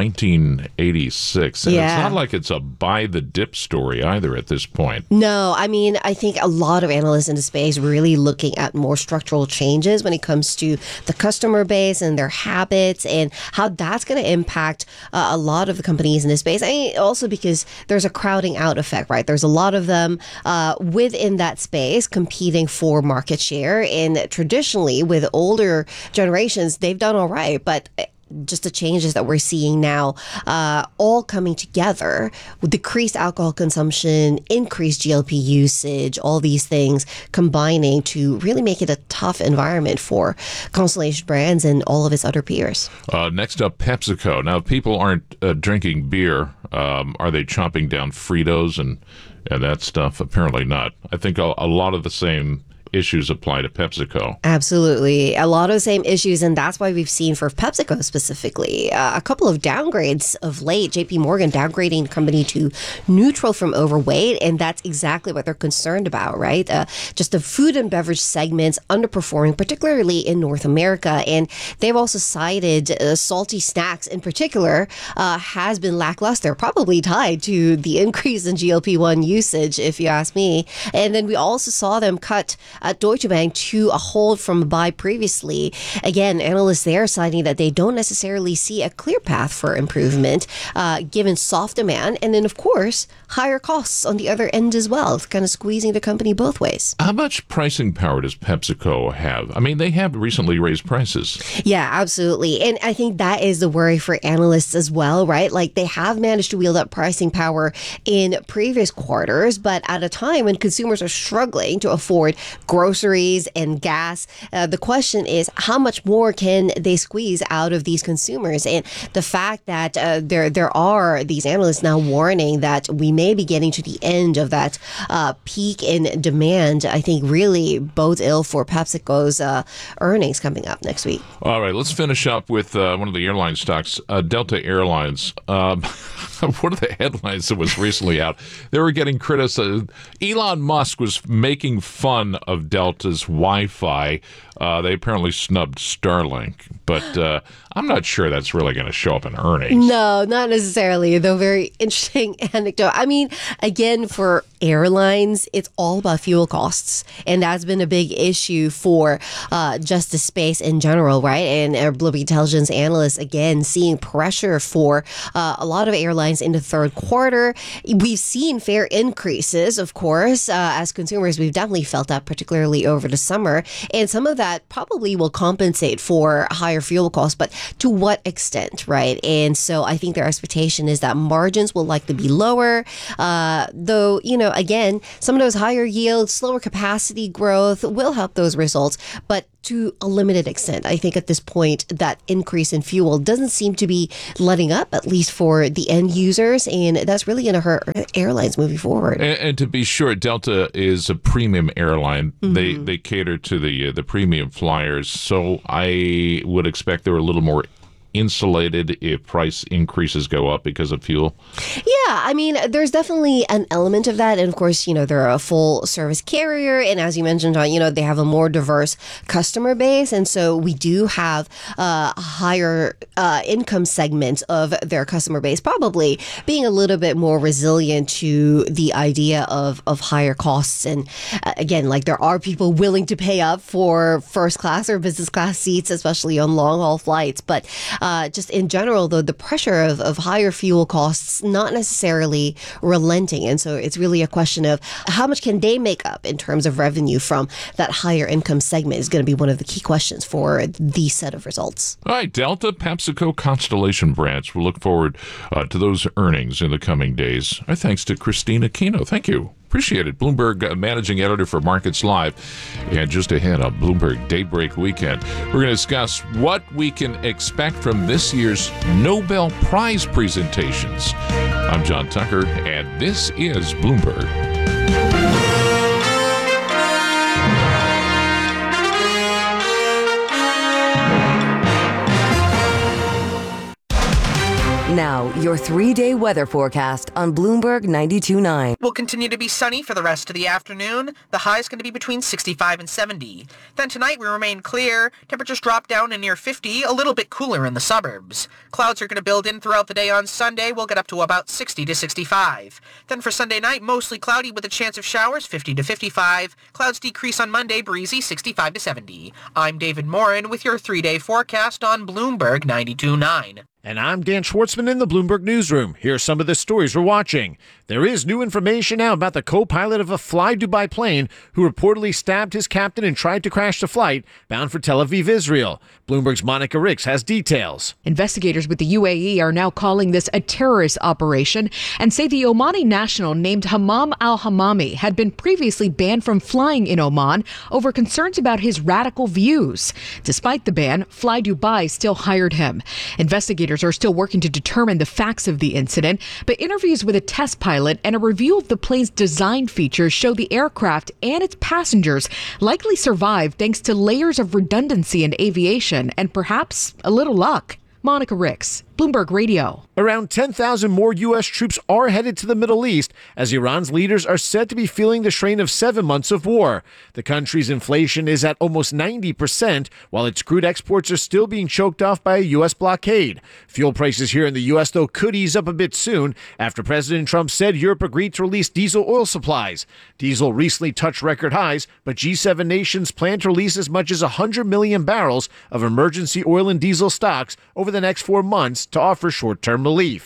[SPEAKER 30] 1986. And it's not like it's a buy-the-dip story either at this point.
[SPEAKER 2] No, I mean, I think a lot of analysts in the space really looking at more structural changes when it comes to the customer base and their habits and how that's going to impact a lot of the companies in this space. I mean, also because there's a crowding out effect, right? There's a lot of them within that space competing for market share. And traditionally, with older generations, they've done all right. But just the changes that we're seeing now all coming together with decreased alcohol consumption, increased GLP usage, all these things combining to really make it a tough environment for Constellation Brands and all of its other peers.
[SPEAKER 30] Next up, PepsiCo. Now, if people aren't drinking beer, are they chomping down Fritos and that stuff? Apparently not. I think a lot of the same issues apply to PepsiCo.
[SPEAKER 2] Absolutely. A lot of the same issues, and that's why we've seen for PepsiCo specifically a couple of downgrades of late. JP Morgan downgrading the company to neutral from overweight, and that's exactly what they're concerned about, right? Just the food and beverage segments underperforming, particularly in North America, and they've also cited salty snacks in particular has been lackluster, probably tied to the increase in GLP-1 usage, if you ask me. And then we also saw them cut Deutsche Bank to a hold from a buy previously. Again, analysts there citing that they don't necessarily see a clear path for improvement given soft demand and then, of course, higher costs on the other end as well, kind of squeezing the company both ways.
[SPEAKER 30] How much pricing power does PepsiCo have? I mean, they have recently raised prices.
[SPEAKER 2] Yeah, absolutely. And I think that is the worry for analysts as well, right? Like they have managed to wield up pricing power in previous quarters, but at a time when consumers are struggling to afford groceries and gas. The question is, how much more can they squeeze out of these consumers? And the fact that there are these analysts now warning that we may be getting to the end of that peak in demand, I think really bodes ill for PepsiCo's earnings coming up next week.
[SPEAKER 30] All right, let's finish up with one of the airline stocks, Delta Airlines. One of the headlines that was recently out, they were getting criticized. Elon Musk was making fun of Delta's Wi-Fi. They apparently snubbed Starlink, but I'm not sure that's really going to show up in earnings.
[SPEAKER 2] No, not necessarily, though. Very interesting anecdote. I mean, again, for airlines, it's all about fuel costs, and that's been a big issue for just the space in general, right? And Bloomberg Intelligence analysts, again, seeing pressure for a lot of airlines in the third quarter. We've seen fare increases, of course, as consumers. We've definitely felt that, particularly over the summer, and some of that probably will compensate for higher fuel costs, but to what extent, right? And so I think their expectation is that margins will likely be lower, though, again, some of those higher yields, slower capacity growth will help those results, but to a limited extent. I think at this point, that increase in fuel doesn't seem to be letting up, at least for the end users, and that's really going to hurt airlines moving forward.
[SPEAKER 30] And to be sure, Delta is a premium airline. Mm-hmm. They cater to the premium flyers, so I would expect they're a little more insulated if price increases go up because of fuel?
[SPEAKER 2] Yeah, I mean, there's definitely an element of that. And of course, they're a full service carrier. And as you mentioned, they have a more diverse customer base. And so we do have a higher income segment of their customer base, probably being a little bit more resilient to the idea of higher costs. And again, there are people willing to pay up for first class or business class seats, especially on long haul flights. But just in general, though, the pressure of higher fuel costs not necessarily relenting. And so it's really a question of how much can they make up in terms of revenue from that higher income segment is going to be one of the key questions for the set of results.
[SPEAKER 30] All right, Delta, PepsiCo, Constellation Brands. We'll look forward to those earnings in the coming days. Our thanks to Christine Aquino. Thank you. Appreciate it. Bloomberg managing editor for Markets Live. And just ahead on Bloomberg Daybreak Weekend, we're going to discuss what we can expect from this year's Nobel Prize presentations. I'm John Tucker, and this is Bloomberg.
[SPEAKER 13] Now, your 3-day weather forecast on Bloomberg 92.9.
[SPEAKER 18] Will continue to be sunny for the rest of the afternoon. The high is going to be between 65 and 70. Then tonight we remain clear. Temperatures drop down to near 50, a little bit cooler in the suburbs. Clouds are going to build in throughout the day on Sunday. We'll get up to about 60 to 65. Then for Sunday night, mostly cloudy with a chance of showers, 50 to 55. Clouds decrease on Monday, breezy, 65 to 70. I'm David Morin with your 3-day forecast on Bloomberg 92.9.
[SPEAKER 22] And I'm Dan Schwartzman in the Bloomberg Newsroom. Here are some of the stories we're watching. There is new information now about the co-pilot of a Fly Dubai plane who reportedly stabbed his captain and tried to crash the flight bound for Tel Aviv, Israel. Bloomberg's Monica Ricks has details.
[SPEAKER 24] Investigators with the UAE are now calling this a terrorist operation and say the Omani national named Hammam al-Hammami had been previously banned from flying in Oman over concerns about his radical views. Despite the ban, Fly Dubai still hired him. Investigators are still working to determine the facts of the incident, but interviews with a test pilot and a review of the plane's design features show the aircraft and its passengers likely survived thanks to layers of redundancy in aviation and perhaps a little luck. Monica Ricks, Bloomberg Radio.
[SPEAKER 22] Around 10,000 more U.S. troops are headed to the Middle East as Iran's leaders are said to be feeling the strain of 7 months of war. The country's inflation is at almost 90%, while its crude exports are still being choked off by a U.S. blockade. Fuel prices here in the U.S., though, could ease up a bit soon after President Trump said Europe agreed to release diesel oil supplies. Diesel recently touched record highs, but G7 nations plan to release as much as 100 million barrels of emergency oil and diesel stocks over the next 4 months to offer short-term relief.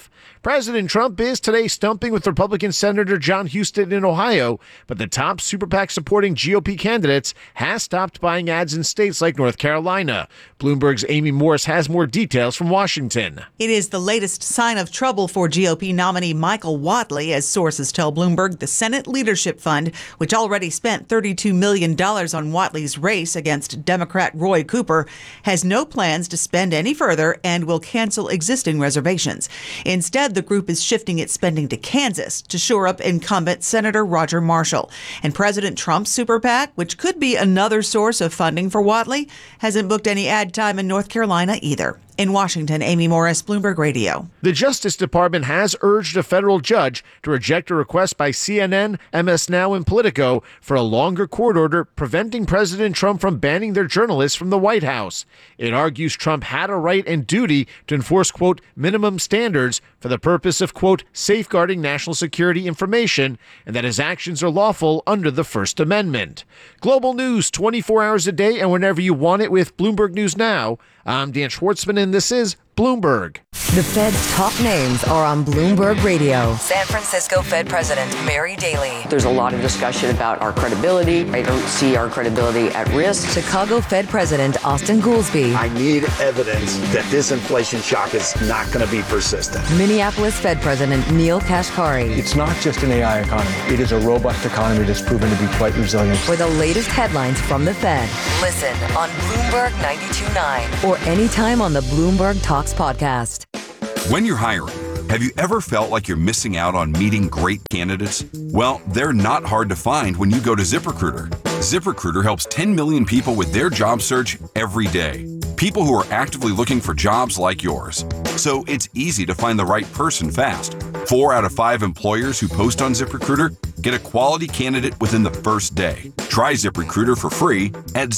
[SPEAKER 22] President Trump is today stumping with Republican Senator John Huston in Ohio, but the top super PAC supporting GOP candidates has stopped buying ads in states like North Carolina. Bloomberg's Amy Morris has more details from Washington.
[SPEAKER 3] It is the latest sign of trouble for GOP nominee Michael Whatley, as sources tell Bloomberg. The Senate Leadership Fund, which already spent $32 million on Whatley's race against Democrat Roy Cooper, has no plans to spend any further and will cancel existing reservations. Instead, the group is shifting its spending to Kansas to shore up incumbent Senator Roger Marshall. And President Trump's super PAC, which could be another source of funding for Whatley, hasn't booked any ad time in North Carolina either. In Washington, Amy Morris, Bloomberg Radio.
[SPEAKER 22] The Justice Department has urged a federal judge to reject a request by CNN, MS Now, and Politico for a longer court order preventing President Trump from banning their journalists from the White House. It argues Trump had a right and duty to enforce, quote, minimum standards for the purpose of, quote, safeguarding national security information, and that his actions are lawful under the First Amendment. Global news 24 hours a day and whenever you want it with Bloomberg News Now. I'm Dan Schwartzman, and this is Bloomberg.
[SPEAKER 13] The Fed's top names are on Bloomberg Radio. San Francisco Fed President Mary Daly.
[SPEAKER 5] There's a lot of discussion about our credibility. I don't see our credibility at risk.
[SPEAKER 13] Chicago Fed President Austin Goolsbee.
[SPEAKER 6] I need evidence that this inflation shock is not going to be persistent.
[SPEAKER 13] Minneapolis Fed President Neil Kashkari.
[SPEAKER 7] It's not just an AI economy. It is a robust economy that's proven to be quite resilient.
[SPEAKER 13] For the latest headlines from the Fed, listen on Bloomberg 92.9 or anytime on the Bloomberg Talks podcast.
[SPEAKER 8] When you're hiring, have you ever felt like you're missing out on meeting great candidates? Well, they're not hard to find when you go to ZipRecruiter. ZipRecruiter helps 10 million people with their job search every day. People who are actively looking for jobs like yours. So it's easy to find the right person fast. 4 out of 5 employers who post on ZipRecruiter get a quality candidate within the first day. Try ZipRecruiter for free at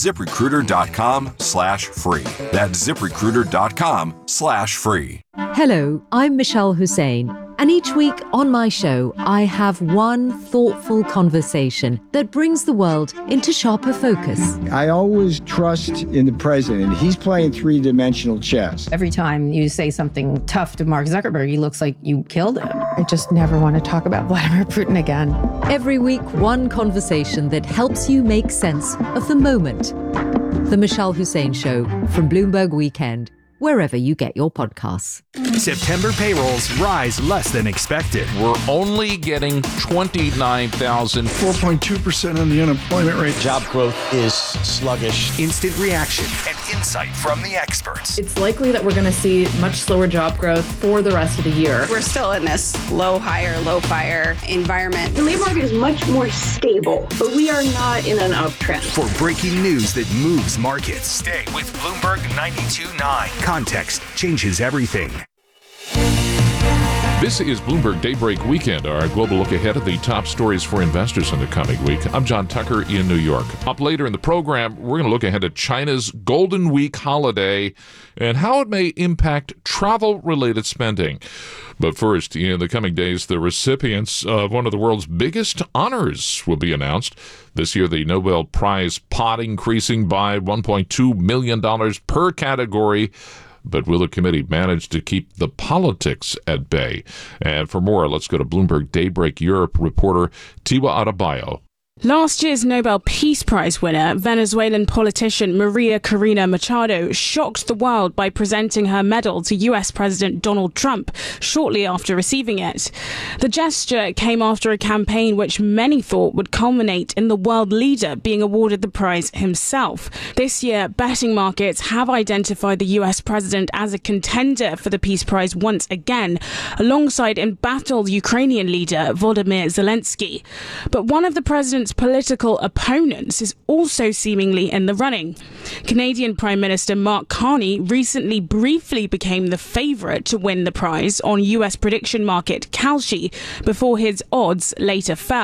[SPEAKER 8] ZipRecruiter.com/free. That's ZipRecruiter.com/free.
[SPEAKER 9] Hello, I'm Michelle Hussein, and each week on my show, I have one thoughtful conversation that brings the world into sharper focus.
[SPEAKER 10] I always trust in the president. He's playing three-dimensional chess.
[SPEAKER 11] Every time you say something tough to Mark Zuckerberg, he looks like you killed him. I just never want to talk about Vladimir Putin again.
[SPEAKER 9] Every week, one conversation that helps you make sense of the moment. The Michelle Hussein Show from Bloomberg Weekend, wherever you get your podcasts.
[SPEAKER 4] September payrolls rise less than expected.
[SPEAKER 30] We're only getting 29,000.
[SPEAKER 10] 4.2% on the unemployment rate.
[SPEAKER 27] Job growth is sluggish.
[SPEAKER 4] Instant reaction and insight from the experts.
[SPEAKER 12] It's likely that we're going to see much slower job growth for the rest of the year.
[SPEAKER 15] We're still in this low fire environment.
[SPEAKER 16] The labor market is much more stable, but we are not in an uptrend.
[SPEAKER 4] For breaking news that moves markets, stay with Bloomberg 92.9. Context changes everything.
[SPEAKER 30] This is Bloomberg Daybreak Weekend, our global look ahead at the top stories for investors in the coming week. I'm John Tucker in New York. Up later in the program, we're going to look ahead at China's Golden Week holiday and how it may impact travel-related spending. But first, in the coming days, the recipients of one of the world's biggest honors will be announced. This year, the Nobel Prize pot increasing by $1.2 million per category. But will the committee manage to keep the politics at bay? And for more, let's go to Bloomberg Daybreak Europe reporter Tiwa Adebayo.
[SPEAKER 31] Last year's Nobel Peace Prize winner, Venezuelan politician Maria Corina Machado, shocked the world by presenting her medal to US President Donald Trump shortly after receiving it. The gesture came after a campaign which many thought would culminate in the world leader being awarded the prize himself. This year, betting markets have identified the US president as a contender for the Peace Prize once again, alongside embattled Ukrainian leader Volodymyr Zelensky. But one of the president's political opponents is also seemingly in the running. Canadian Prime Minister Mark Carney recently briefly became the favourite to win the prize on US prediction market Kalshi before his odds later fell.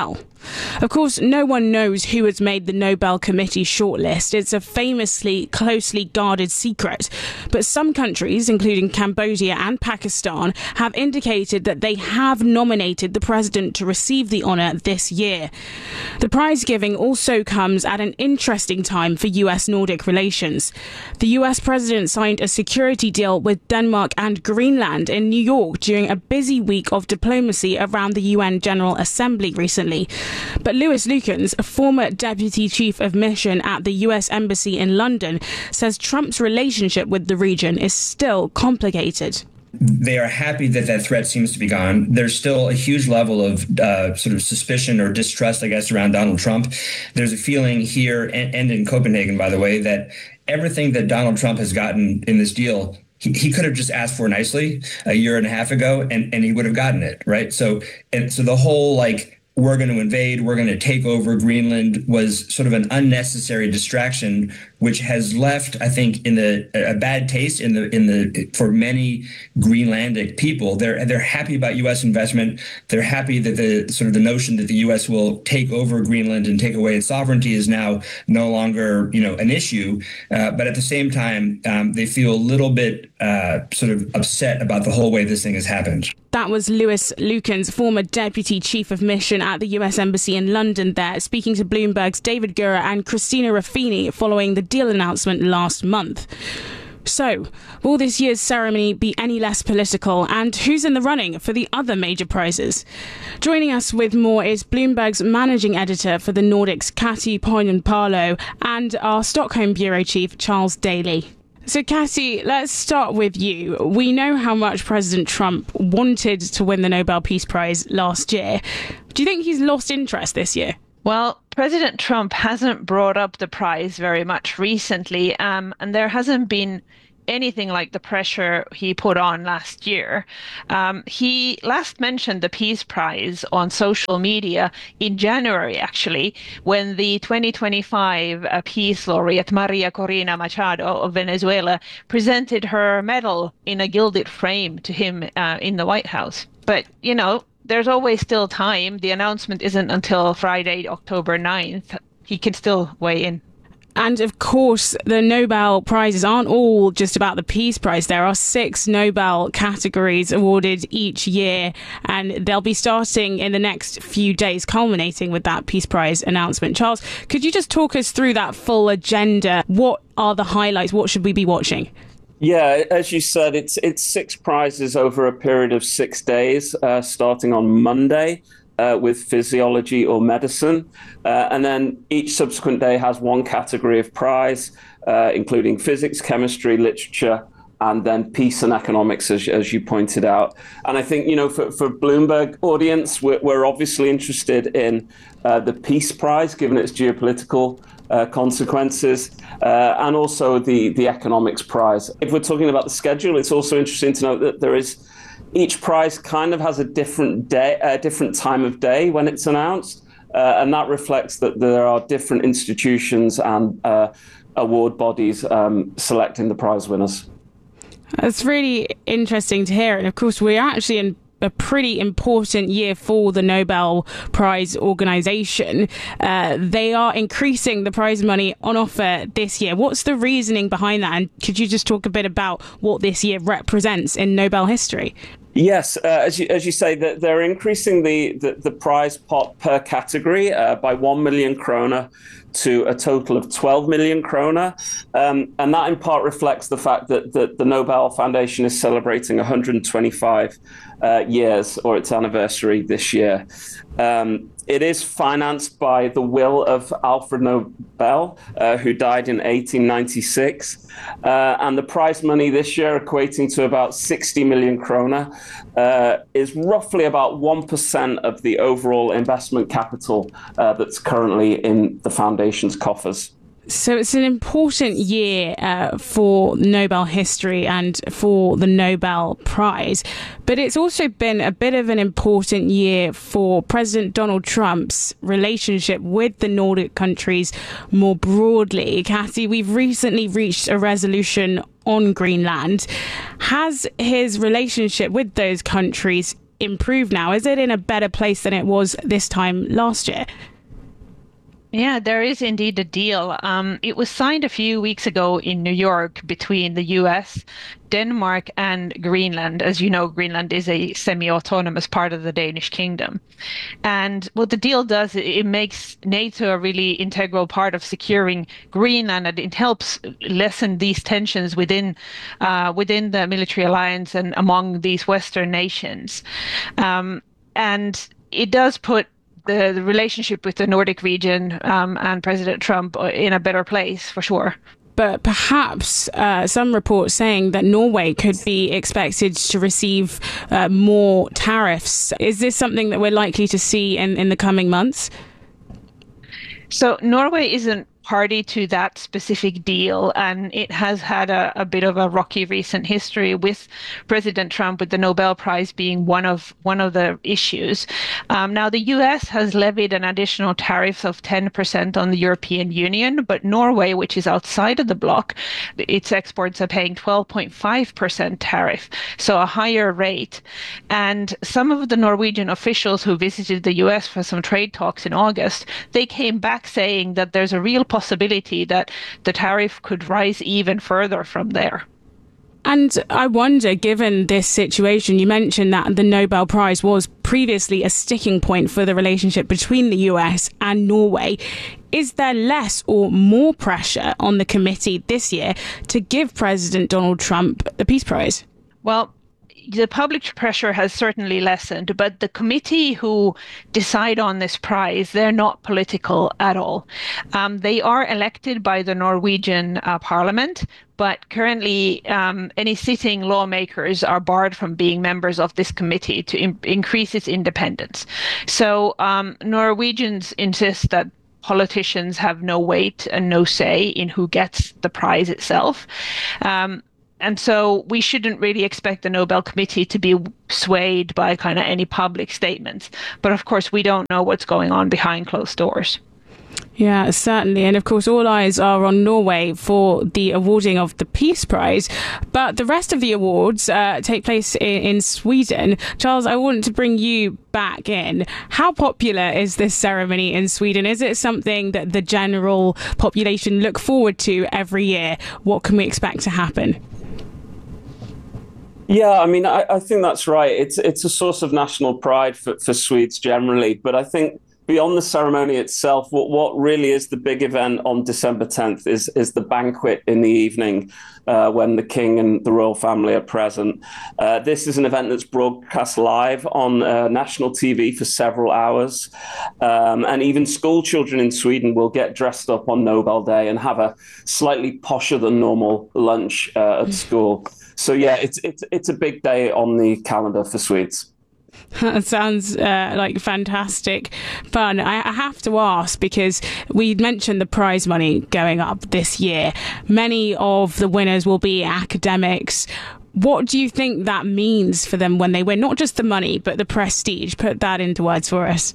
[SPEAKER 31] Of course, no one knows who has made the Nobel Committee shortlist. It's a famously closely guarded secret. But some countries, including Cambodia and Pakistan, have indicated that they have nominated the president to receive the honour this year. The prize giving also comes at an interesting time for US-Nordic relations. The US president signed a security deal with Denmark and Greenland in New York during a busy week of diplomacy around the UN General Assembly recently. But Louis Lukens, a former deputy chief of mission at the US Embassy in London, says Trump's relationship with the region is still complicated.
[SPEAKER 1] They are happy that that threat seems to be gone. There's still a huge level of sort of suspicion or distrust, I guess, around Donald Trump. There's a feeling here and in Copenhagen, by the way, that everything that Donald Trump has gotten in this deal, he could have just asked for nicely a year and a half ago, and he would have gotten it, right? So the whole, like, we're going to invade, we're going to take over Greenland was sort of an unnecessary distraction, which has left, I think, in a bad taste for many Greenlandic people. They're happy about U.S. investment. They're happy that the notion that the U.S. will take over Greenland and take away its sovereignty is now no longer, an issue. But at the same time, they feel a little bit sort of upset about the whole way this thing has happened.
[SPEAKER 31] That was Louis Lukens, former deputy chief of mission at the US Embassy in London there, speaking to Bloomberg's David Gura and Christina Ruffini following the deal announcement last month. So, will this year's ceremony be any less political? And who's in the running for the other major prizes? Joining us with more is Bloomberg's managing editor for the Nordics, Kati Pohjanpalo, and our Stockholm bureau chief, Charles Daly. So, Kati, let's start with you. We know how much President Trump wanted to win the Nobel Peace Prize last year. Do you think he's lost interest this year?
[SPEAKER 14] Well, President Trump hasn't brought up the prize very much recently, and there hasn't been anything like the pressure he put on last year. He last mentioned the Peace Prize on social media in January, actually, when the 2025 Peace Laureate Maria Corina Machado of Venezuela presented her medal in a gilded frame to him in the White House. But, there's always still time. The announcement isn't until Friday, October 9th. He could still weigh in.
[SPEAKER 31] And of course, the Nobel Prizes aren't all just about the Peace Prize. There are 6 Nobel categories awarded each year, and they'll be starting in the next few days, culminating with that Peace Prize announcement. Charles, could you just talk us through that full agenda? What are the highlights? What should we be watching?
[SPEAKER 17] Yeah, as you said, it's 6 prizes over a period of 6 days, starting on Monday. With physiology or medicine. And then each subsequent day has one category of prize, including physics, chemistry, literature, and then peace and economics, as you pointed out. And I think, for Bloomberg audience, we're obviously interested in the Peace Prize, given its geopolitical consequences, and also the economics prize. If we're talking about the schedule, it's also interesting to note that each prize kind of has a different day, a different time of day when it's announced, and that reflects that there are different institutions and award bodies selecting the prize winners.
[SPEAKER 31] That's really interesting to hear. And of course, we're actually in a pretty important year for the Nobel Prize organization. They are increasing the prize money on offer this year. What's the reasoning behind that? And could you just talk a bit about what this year represents in Nobel history?
[SPEAKER 17] Yes, as you say, that they're increasing the prize pot per category by 1 million kroner to a total of 12 million kroner. And that in part reflects the fact that the Nobel Foundation is celebrating 125 years, or its anniversary this year. It is financed by the will of Alfred Nobel, who died in 1896. And the prize money this year, equating to about 60 million kroner, is roughly about 1% of the overall investment capital that's currently in the foundation's coffers.
[SPEAKER 31] So it's an important year for Nobel history and for the Nobel Prize. But it's also been a bit of an important year for President Donald Trump's relationship with the Nordic countries more broadly. Kati, we've recently reached a resolution on Greenland. Has his relationship with those countries improved now? Is it in a better place than it was this time last year?
[SPEAKER 14] Yeah, there is indeed a deal. It was signed a few weeks ago in New York between the US, Denmark, and Greenland. As you know, Greenland is a semi-autonomous part of the Danish kingdom. And what the deal does, it makes NATO a really integral part of securing Greenland, and it helps lessen these tensions within the military alliance and among these Western nations. And it does put the relationship with the Nordic region and President Trump in a better place, for sure.
[SPEAKER 31] But perhaps some reports saying that Norway could be expected to receive more tariffs. Is this something that we're likely to see in the coming months?
[SPEAKER 14] So Norway isn't party to that specific deal, and it has had a bit of a rocky recent history with President Trump, with the Nobel Prize being one of the issues. Now, the US has levied an additional tariff of 10% on the European Union, but Norway, which is outside of the bloc, its exports are paying 12.5% tariff, so a higher rate. And some of the Norwegian officials who visited the US for some trade talks in August, they came back saying that there's a real possibility that the tariff could rise even further from there.
[SPEAKER 31] And I wonder, given this situation, you mentioned that the Nobel Prize was previously a sticking point for the relationship between the US and Norway. Is there less or more pressure on the committee this year to give President Donald Trump the Peace Prize?
[SPEAKER 14] Well, the public pressure has certainly lessened, but the committee who decide on this prize, they're not political at all. They are elected by the Norwegian parliament, but currently any sitting lawmakers are barred from being members of this committee to increase its independence. So Norwegians insist that politicians have no weight and no say in who gets the prize itself. And so we shouldn't really expect the Nobel Committee to be swayed by kind of any public statements. But of course, we don't know what's going on behind closed doors.
[SPEAKER 31] Yeah, certainly. And of course, all eyes are on Norway for the awarding of the Peace Prize. But the rest of the awards take place in Sweden. Charles, I want to bring you back in. How popular is this ceremony in Sweden? Is it something that the general population look forward to every year? What can we expect to happen?
[SPEAKER 17] Yeah, I mean, I think that's right. It's a source of national pride for Swedes generally. But I think beyond the ceremony itself, what really is the big event on December 10th is the banquet in the evening when the king and the royal family are present. This is an event that's broadcast live on national TV for several hours. And even school children in Sweden will get dressed up on Nobel Day and have a slightly posher than normal lunch at school. So, yeah, it's a big day on the calendar for Swedes.
[SPEAKER 31] That sounds like fantastic fun. I have to ask, because we mentioned the prize money going up this year. Many of the winners will be academics. What do you think that means for them when they win? Not just the money, but the prestige. Put that into words for us.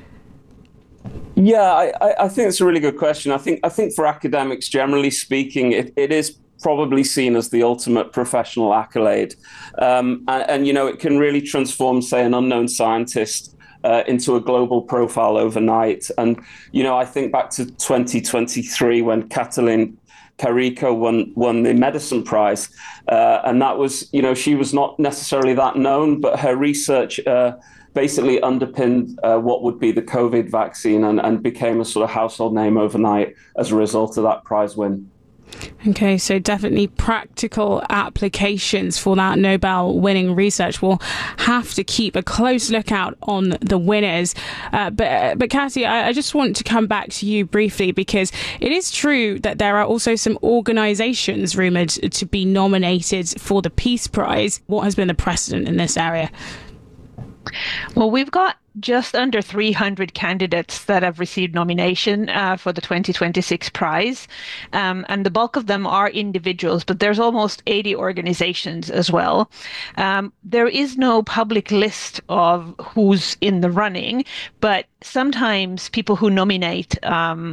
[SPEAKER 17] Yeah, I think it's a really good question. I think for academics, generally speaking, it is probably seen as the ultimate professional accolade. And, you know, it can really transform, say, an unknown scientist into a global profile overnight. And, you know, I think back to 2023 when Katalin Karikó won the medicine prize. And that was, you know, she was not necessarily that known, but her research basically underpinned what would be the COVID vaccine and became a sort of household name overnight as a result of that prize win.
[SPEAKER 31] Okay, so definitely practical applications for that Nobel winning research. We'll have to keep a close lookout on the winners. But Cassie, I just want to come back to you briefly, because it is true that there are also some organisations rumoured to be nominated for the Peace Prize. What has been the precedent in this area?
[SPEAKER 14] Well, we've got just under 300 candidates that have received nomination for the 2026 prize. And the bulk of them are individuals, but there's almost 80 organizations as well. There is no public list of who's in the running, but sometimes people who nominate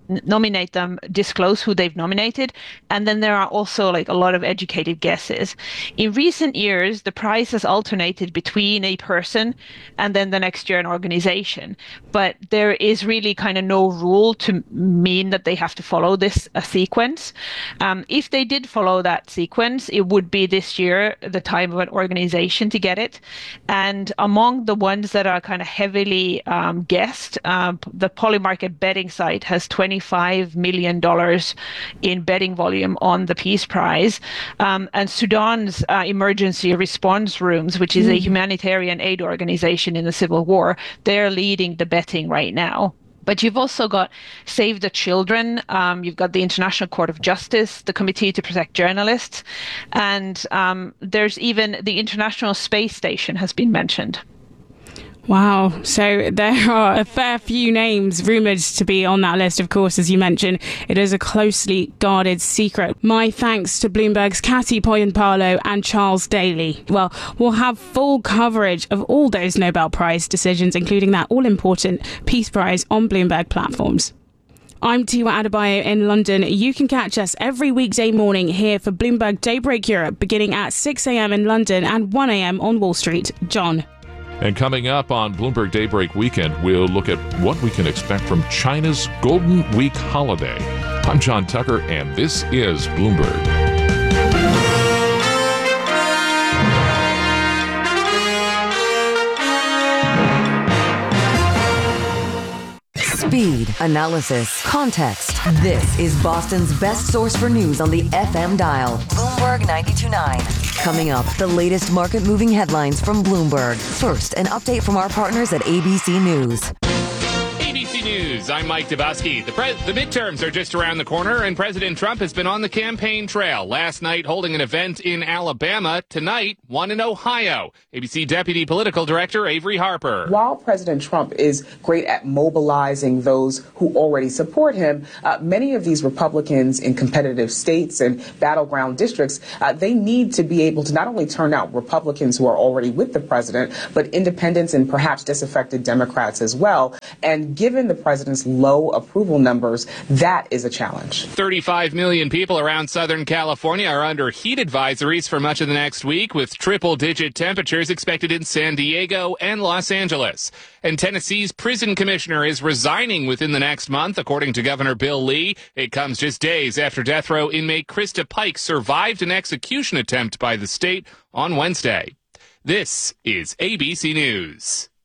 [SPEAKER 14] nominate them disclose who they've nominated. And then there are also like a lot of educated guesses. In recent years, the prize has alternated between a person and then the next year an organization. But there is really kind of no rule to mean that they have to follow this sequence. If they did follow that sequence, it would be this year the time of an organization to get it. And among the ones that are kind of heavily guessed, the Polymarket betting site has $25 million in betting volume on the Peace Prize. And Sudan's Emergency Response Rooms, which is a humanitarian aid organization in the civil war, they're leading the betting right now. But you've also got Save the Children, you've got the International Court of Justice, the Committee to Protect Journalists, and there's even the International Space Station has been mentioned.
[SPEAKER 31] Wow. So there are a fair few names rumoured to be on that list. Of course, as you mentioned, it is a closely guarded secret. My thanks to Bloomberg's Kati Poyenpalo and Charles Daly. Well, we'll have full coverage of all those Nobel Prize decisions, including that all-important Peace Prize on Bloomberg platforms. I'm Tiwa Adebayo in London. You can catch us every weekday morning here for Bloomberg Daybreak Europe, beginning at 6 a.m. in London and 1 a.m. on Wall Street. John.
[SPEAKER 30] And coming up on Bloomberg Daybreak Weekend, we'll look at what we can expect from China's Golden Week holiday. I'm John Tucker, and this is Bloomberg.
[SPEAKER 13] Speed, analysis, context. This is Boston's best source for news on the FM dial. Bloomberg 92.9. Coming up, the latest market-moving headlines from Bloomberg. First, an update from our partners at ABC News.
[SPEAKER 2] ABC News, I'm Mike Dubosky. The midterms are just around the corner, and President Trump has been on the campaign trail. Last night, holding an event in Alabama. Tonight, one in Ohio. ABC Deputy Political Director Avery Harper.
[SPEAKER 18] While President Trump is great at mobilizing those who already support him, many of these Republicans in competitive states and battleground districts, they need to be able to not only turn out Republicans who are already with the president, but independents and perhaps disaffected Democrats as well. And given the president's low approval numbers, that is a challenge.
[SPEAKER 2] 35 million people around Southern California are under heat advisories for much of the next week, with triple-digit temperatures expected in San Diego and Los Angeles. And Tennessee's prison commissioner is resigning within the next month, according to Governor Bill Lee. It comes just days after death row inmate Krista Pike survived an execution attempt by the state on Wednesday. This is ABC News.